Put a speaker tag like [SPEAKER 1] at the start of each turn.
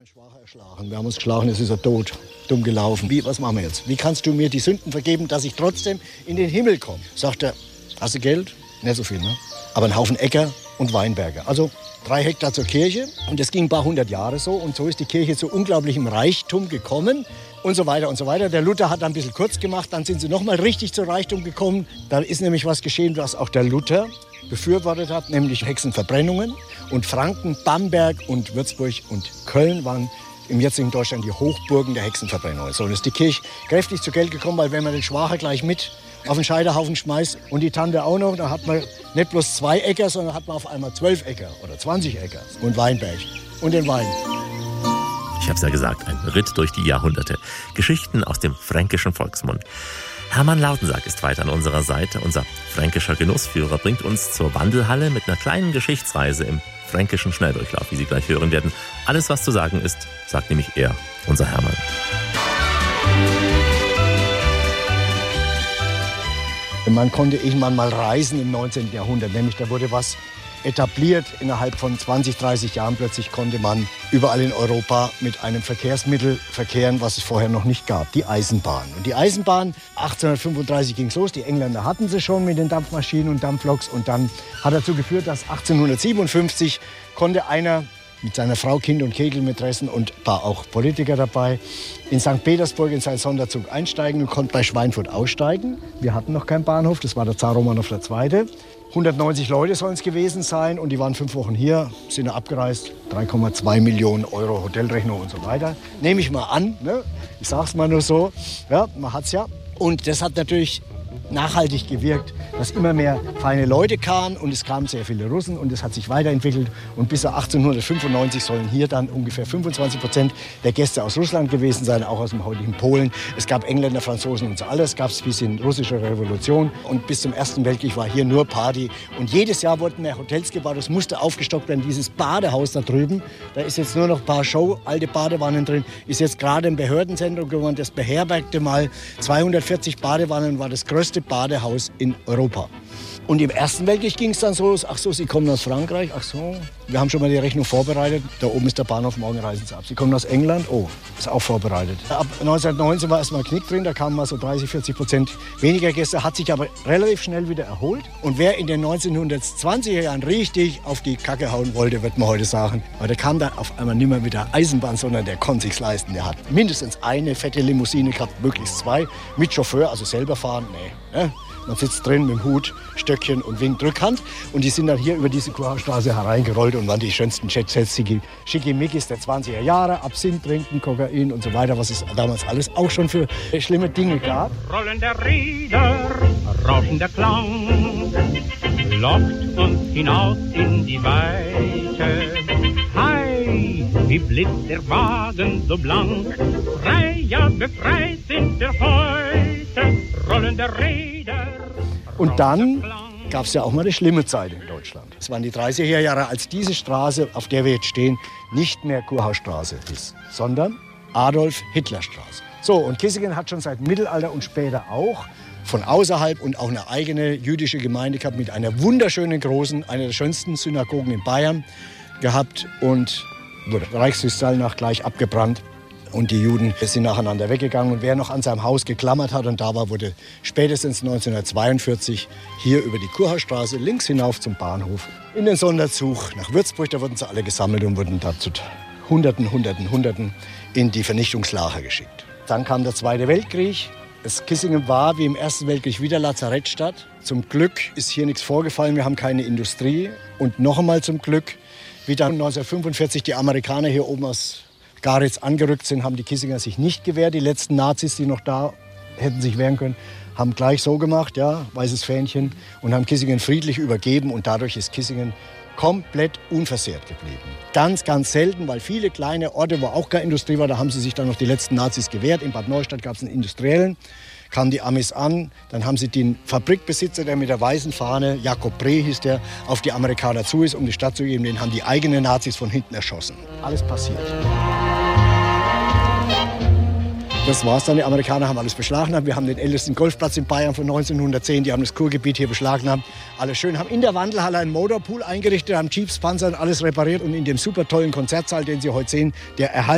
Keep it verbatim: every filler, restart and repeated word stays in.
[SPEAKER 1] Schwacher erschlagen. Wir haben uns geschlagen, es ist er tot, dumm gelaufen. Wie, was machen wir jetzt? Wie kannst du mir die Sünden vergeben, dass ich trotzdem in den Himmel komme? Sagt er, hast du Geld? Nicht so viel, ne? Aber ein Haufen Äcker und Weinberge. Also drei Hektar zur Kirche. Und das ging ein paar hundert Jahre so. Und so ist die Kirche zu unglaublichem Reichtum gekommen. Und so weiter und so weiter. Der Luther hat dann ein bisschen kurz gemacht. Dann sind sie noch mal richtig zu Reichtum gekommen. Da ist nämlich was geschehen, was auch der Luther befürwortet hat, nämlich Hexenverbrennungen. Und Franken, Bamberg und Würzburg und Köln waren im jetzigen Deutschland die Hochburgen der Hexenverbrennungen. So ist die Kirche kräftig zu Geld gekommen, weil wenn man den Schwacher gleich mit auf den Scheiterhaufen schmeißt und die Tante auch noch, dann hat man nicht bloß zwei Äcker, sondern hat man auf einmal zwölf Äcker oder zwanzig Äcker und Weinberg und den Wein.
[SPEAKER 2] Ich habe es ja gesagt, ein Ritt durch die Jahrhunderte. Geschichten aus dem fränkischen Volksmund. Hermann Lautensack ist weiter an unserer Seite. Unser fränkischer Genussführer bringt uns zur Wandelhalle mit einer kleinen Geschichtsreise im fränkischen Schnelldurchlauf, wie Sie gleich hören werden. Alles, was zu sagen ist, sagt nämlich er, unser Hermann.
[SPEAKER 1] Man konnte irgendwann mal reisen im neunzehnten Jahrhundert, nämlich da wurde was etabliert. Innerhalb von zwanzig, dreißig Jahren plötzlich konnte man überall in Europa mit einem Verkehrsmittel verkehren, was es vorher noch nicht gab, die Eisenbahn. Und die Eisenbahn, achtzehnhundertfünfunddreißig ging es los, die Engländer hatten sie schon mit den Dampfmaschinen und Dampfloks. Und dann hat dazu geführt, dass achtzehnhundertsiebenundfünfzig konnte einer mit seiner Frau, Kind und Kegelmätressen und ein paar auch Politiker dabei in Sankt Petersburg in seinen Sonderzug einsteigen und konnte bei Schweinfurt aussteigen. Wir hatten noch keinen Bahnhof, das war der Zar Romanov der Zweite. hundertneunzig Leute sollen es gewesen sein und die waren fünf Wochen hier, sind abgereist, drei Komma zwei Millionen Euro Hotelrechnung und so weiter. Nehme ich mal an, ne? Ich sag's mal nur so, ja, man hat's ja. Und das hat natürlich nachhaltig gewirkt, dass immer mehr feine Leute kamen und es kamen sehr viele Russen und es hat sich weiterentwickelt und bis achtzehnhundertfünfundneunzig sollen hier dann ungefähr fünfundzwanzig Prozent der Gäste aus Russland gewesen sein, auch aus dem heutigen Polen. Es gab Engländer, Franzosen und so alles, gab es bis in russische Revolution und bis zum Ersten Weltkrieg war hier nur Party und jedes Jahr wurden mehr Hotels gebaut, es musste aufgestockt werden. Dieses Badehaus da drüben, da ist jetzt nur noch ein paar Show, alte Badewannen drin, ist jetzt gerade ein Behördenzentrum geworden, das beherbergte mal zweihundertvierzig Badewannen und war das größte Badehaus in Europa. Und im Ersten Weltkrieg ging es dann so, ach so, Sie kommen aus Frankreich, ach so, wir haben schon mal die Rechnung vorbereitet, da oben ist der Bahnhof, morgen reisen Sie ab. Sie kommen aus England, oh, ist auch vorbereitet. Ab neunzehnhundertneunzehn war erstmal Knick drin, da kamen mal so dreißig, vierzig Prozent weniger Gäste, hat sich aber relativ schnell wieder erholt. Und wer in den neunzehnhundertzwanziger Jahren richtig auf die Kacke hauen wollte, wird man heute sagen, weil der kam dann auf einmal nicht mehr mit der Eisenbahn, sondern der konnte sich's leisten. Der hat mindestens eine fette Limousine gehabt, möglichst zwei, mit Chauffeur, also selber fahren, nee, ne? Man sitzt drin mit dem Hut, Stöckchen und winkt Rückhand. Und die sind dann hier über diese Kurhausstraße hereingerollt und waren die schönsten Jet-Sets, Schickimickis der zwanziger Jahre, Absinth trinken, Kokain und so weiter, was es damals alles auch schon für schlimme Dinge gab.
[SPEAKER 3] Rollen der Räder, rauschender Klang, lockt uns hinaus in die Weite. Hei, wie blitzt der Wagen so blank, frei, ja befreit sind wir heute. Rollen der Räder.
[SPEAKER 1] Und dann gab es ja auch mal eine schlimme Zeit in Deutschland. Es waren die dreißiger Jahre, als diese Straße, auf der wir jetzt stehen, nicht mehr Kurhausstraße ist, sondern Adolf-Hitler-Straße. So, und Kissingen hat schon seit Mittelalter und später auch von außerhalb und auch eine eigene jüdische Gemeinde gehabt mit einer wunderschönen großen, einer der schönsten Synagogen in Bayern gehabt und wurde Reichskristallnacht gleich abgebrannt. Und die Juden sind nacheinander weggegangen. Und wer noch an seinem Haus geklammert hat und da war, wurde spätestens neunzehnhundertzweiundvierzig hier über die Kurhausstraße links hinauf zum Bahnhof in den Sonderzug nach Würzburg. Da wurden sie alle gesammelt und wurden da zu Hunderten, Hunderten, Hunderten in die Vernichtungslager geschickt. Dann kam der Zweite Weltkrieg. Das Kissingen war wie im Ersten Weltkrieg wieder Lazarettstadt. Zum Glück ist hier nichts vorgefallen. Wir haben keine Industrie. Und noch einmal zum Glück, wie dann neunzehnhundertfünfundvierzig die Amerikaner hier oben aus Garitz angerückt sind, haben die Kissinger sich nicht gewehrt. Die letzten Nazis, die noch da hätten sich wehren können, haben gleich so gemacht, ja, weißes Fähnchen, und haben Kissingen friedlich übergeben. Und dadurch ist Kissingen komplett unversehrt geblieben. Ganz, ganz selten, weil viele kleine Orte, wo auch keine Industrie war, da haben sie sich dann noch die letzten Nazis gewehrt. In Bad Neustadt gab es einen Industriellen, kamen die Amis an, dann haben sie den Fabrikbesitzer, der mit der weißen Fahne, Jakob Breh hieß der, auf die Amerikaner zu ist, um die Stadt zu geben, den haben die eigenen Nazis von hinten erschossen. Alles passiert. Das war's dann. Die Amerikaner haben alles beschlagnahmt. Wir haben den ältesten Golfplatz in Bayern von neunzehnhundertzehn. Die haben das Kurgebiet hier beschlagnahmt. Alles schön. Haben in der Wandelhalle einen Motorpool eingerichtet, haben Jeeps, Panzer und alles repariert. Und in dem super tollen Konzertsaal, den Sie heute sehen, der erhalten